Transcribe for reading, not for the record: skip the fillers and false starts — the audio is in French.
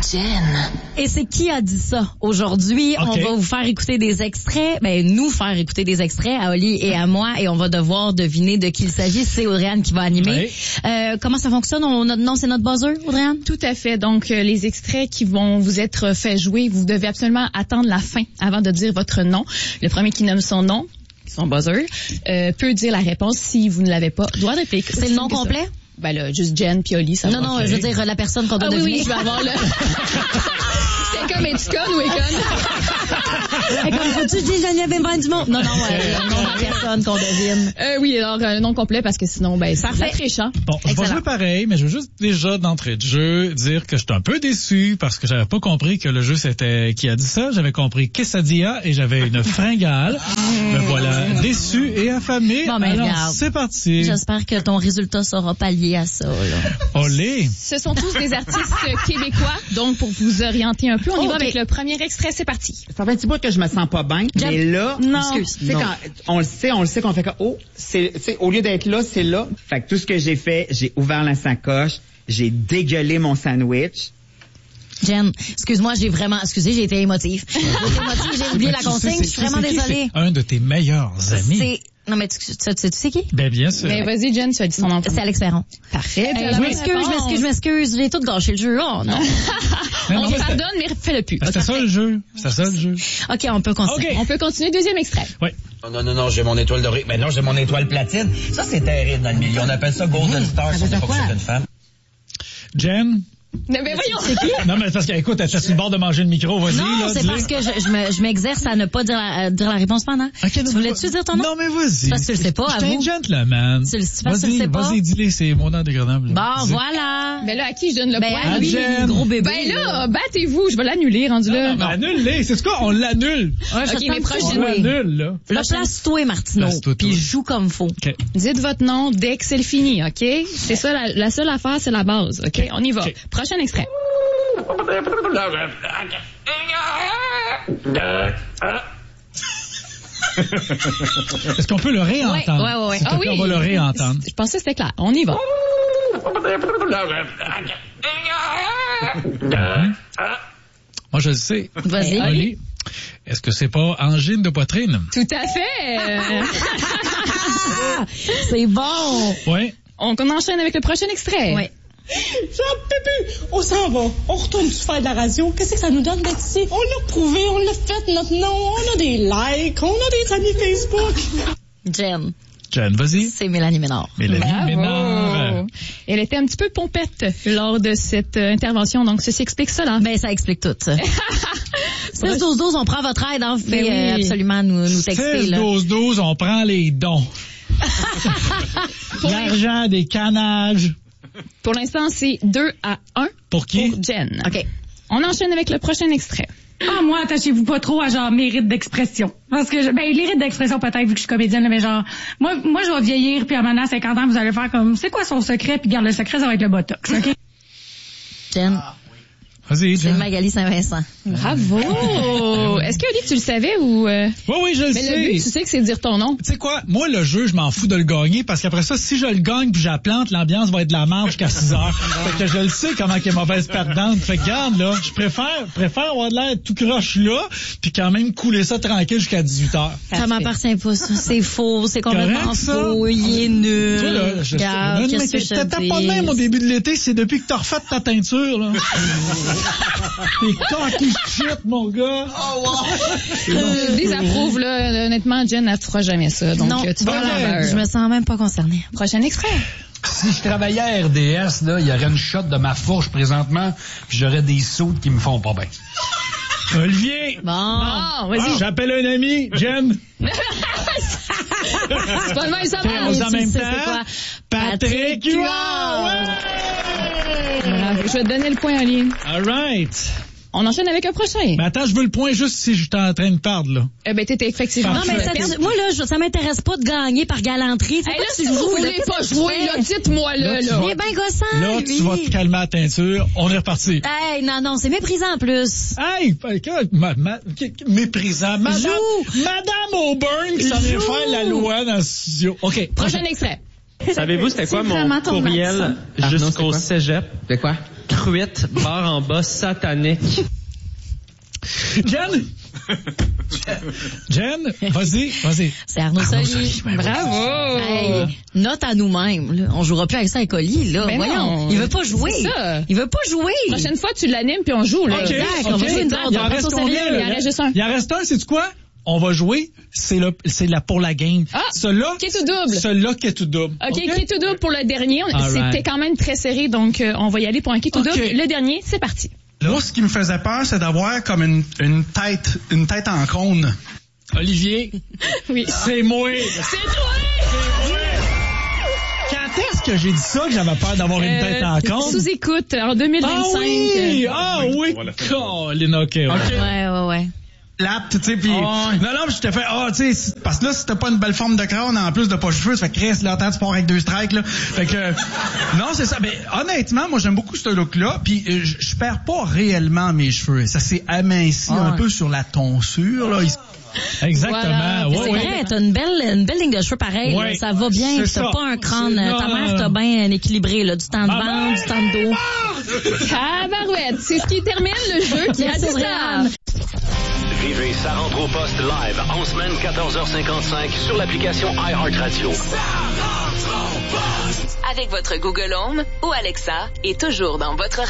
Jen. Et c'est qui a dit ça aujourd'hui? Okay. On va vous faire écouter des extraits, nous faire écouter des extraits à Oli et à moi, et on va devoir deviner de qui il s'agit. C'est Audrey-Anne qui va animer. Oui. Comment ça fonctionne? Notre nom, c'est notre buzzer, Audrey-Anne? Tout à fait. Donc, les extraits qui vont vous être faits jouer, vous devez absolument attendre la fin avant de dire votre nom. Le premier qui nomme son nom, son buzzer, peut dire la réponse. Si vous ne l'avez pas, doit répliquer. C'est le nom complet? Ben là, juste Jen puis Oli, ça va. Non, je veux dire la personne qu'on doit deviner. Oui, je vais avoir le... C'est comme es-tu conne ou est-conne? Comme faut-tu dire Geneviève Benvin du monde? Non, le nom de la personne qu'on devine. Oui, alors le nom complet parce que sinon, c'est la triche, hein? Bon, je vais jouer pareil, mais je veux juste déjà d'entrée de jeu dire que je suis un peu déçu parce que j'avais pas compris que le jeu c'était qui a dit ça. J'avais compris quesadilla et j'avais une fringale. Me voilà déçu et affamé. Bon, alors, regarde. c'est parti. J'espère que ton résultat sera pallié à ça, là. Olé. Ce sont tous des artistes québécois. Donc, pour vous orienter un peu, on y va avec le premier extrait. C'est parti. Ça fait un petit bout que je me sens pas bien, mais là, excuse. Tu sais, quand on le sait qu'on fait que, c'est, au lieu d'être là, c'est là. Fait que tout ce que j'ai fait, j'ai ouvert la sacoche, j'ai dégueulé mon sandwich. Jen, excuse-moi, j'ai été émotive. J'ai oublié la consigne, je suis vraiment désolée. C'est un de tes meilleurs amis. Non, mais tu sais qui? Ben, bien sûr. Mais vas-y, Jen, tu as dit son nom. C'est Alex Perron. Parfait. Je m'excuse. J'ai tout gâché le jeu. Oh, non. On te pardonne, mais fais-le plus. C'était ça le jeu. OK, on peut continuer. Okay. On peut continuer. Deuxième extrait. Oui. Non, j'ai mon étoile dorée. Mais non, j'ai mon étoile platine. Ça, c'est terrible dans le milieu. On appelle ça Golden Star. Ça veut pas une femme. Jen? Mais voyons. C'est qui? Non, mais parce que, écoute, t'es sur le bord de manger le micro, vas-y. Non, c'est parce que je m'exerce à ne pas dire la réponse pendant. Okay, tu voulais-tu dire ton nom? Non, mais vas-y. Parce que tu le sais pas, à vous. T'es un gentleman. Tu le sais pas? Vas-y, dis-le, c'est mon nom dégradable. Bon, voilà. Mais là, à qui je donne le point? À lui, gros bébé. Ben là, battez-vous, je vais l'annuler, rendu là. Annule-les, c'est ce quoi? On l'annule. OK, mais prochaine. On l'annule, là. Là, place-toi, Martineau. Puis joue comme faut. Okay. Dites votre nom dès que c'est le fini, OK? C'est ça, la seule affaire, c'est la base, OK? On y va. Okay. Prochain extrait. Est-ce qu'on peut le réentendre? Oui. Ah oui. On va le réentendre. Je pensais que c'était clair. On y va. Moi, je le sais. Vas-y. Oli, est-ce que c'est pas angine de poitrine? Tout à fait. C'est bon. Oui. On enchaîne avec le prochain extrait. Oui. Jean-Pépé, on s'en va. On retourne faire de la radio. Qu'est-ce que ça nous donne d'être ici? On l'a prouvé, on l'a fait, notre nom. On a des likes, on a des amis Facebook. Jen, vas-y. C'est Mélanie Ménard. Ménard. Elle était un petit peu pompette lors de cette intervention, donc ceci explique cela. Ben, ça explique tout. 16-12-12, on prend votre aide, hein. Vous pouvez absolument nous texter. 16-12-12, on prend les dons. L'argent des canages. Pour l'instant, c'est 2-1. Pour qui? Pour Jen. OK. On enchaîne avec le prochain extrait. Moi, attachez-vous pas trop à genre mérite d'expression. Parce que, mérite d'expression peut-être, vu que je suis comédienne, mais genre, moi, je vais vieillir, puis à maintenant, à 50 ans, vous allez faire comme, c'est quoi son secret, puis garde le secret, ça va être le botox, OK? Jen. Vas-y, c'est Magali Saint-Vincent. Bravo! Est-ce que, Oli, tu le savais ou... Oui, je le sais. Mais le but, tu sais que c'est de dire ton nom. Tu sais quoi? Moi, le jeu, je m'en fous de le gagner parce qu'après ça, si je le gagne puis je la plante, l'ambiance va être de la merde jusqu'à 6 heures. Fait que je le sais comment qu'elle est mauvaise perdante. Fait que regarde, là, je préfère avoir de l'air tout croche là puis quand même couler ça tranquille jusqu'à 18 heures. Ça m'appartient pas, ça. C'est faux. C'est complètement faux. Il est nul. Toi, là, Regarde, qu'est-ce que je t'as te dis? pas de même au début de l'été, c'est depuis que t'as refait ta teinture, là. T'es cocky shit, mon gars. Oh, wow. Désapprouve, là. Honnêtement, Jen, elle ne fera jamais ça. Donc, non, tu vas je me sens même pas concernée. Prochain extrait. Si je travaillais à RDS, là, il y aurait une shot de ma fourche présentement, puis j'aurais des sautes qui me font pas bien. Olivier! Bon, vas-y. J'appelle un ami, Jen. C'est pas le même, ça va. En même temps, Patrick Huard! Je vais te donner le point en ligne. All right. On enchaîne avec un prochain. Mais attends, je veux le point juste si je suis en train de perdre, là. Eh ben, t'étais effectivement... Non, mais moi, là, ça m'intéresse pas de gagner par galanterie. Hey, là, si vous voulez pas jouer, là, dites-moi, là. Il est bien gossant, là, lui. Tu vas te calmer la teinture. On est reparti. Hey, non, c'est méprisant, en plus. Hey, méprisant. Madame Auburn qui s'en vient faire la loi dans le studio. OK. Prochain extrait. Savez-vous c'était quoi mon courriel jusqu'au cégep? De quoi? truite, barre en bas, satanique. Jen, vas-y. C'est Arnaud Soli. Bravo! Hey, note à nous-mêmes. Là. On jouera plus avec ça avec Oli. Là. Ben Voyons, non. il veut pas jouer. C'est ça. Il veut pas jouer. Prochaine fois, tu l'animes puis on joue. Là. OK, Exact, on va jouer une blague, Il on en prend reste ça au combien? sérieux. Il en reste juste un. Il en reste un, c'est quoi? On va jouer, c'est là pour la game. Ah, Celui-là, qui est tout double. Celui-là qui est tout double. OK, qui est tout double pour le dernier. C'était quand même très serré, donc on va y aller pour un qui est tout double. Le dernier, c'est parti. Moi, ce qui me faisait peur, c'est d'avoir comme une tête en cône. Olivier, Oui. c'est moi. C'est toi! Quand est-ce que j'ai dit ça, que j'avais peur d'avoir une tête en cône? Sous-écoute, en 2025. Ah oui! Colin, OK. Ouais. Plate, tu sais, puis non, je t'ai fait, tu sais, parce que là, si t'as pas une belle forme de crâne, en plus de pas cheveux, ça fait Chris, là, attends, tu pars avec 2 strikes, là. Fait que, non, c'est ça. Mais honnêtement, moi, j'aime beaucoup ce look-là, puis je perds pas réellement mes cheveux. Ça s'est aminci un peu sur la tonsure, là. Exactement. Voilà. C'est vrai, t'as une belle ligne de cheveux pareil. Ouais. Là, ça va bien. C'est T'as ça. pas un crâne. C'est- Ta mère t'a bien équilibré. Là, du temps de ventre, du temps de dos. Tabarouette, c'est ce qui termine le jeu qui Merci, a Réal. Vivez Ça rentre au poste live en semaine 14h55 sur l'application iHeartRadio. Avec votre Google Home ou Alexa et toujours dans votre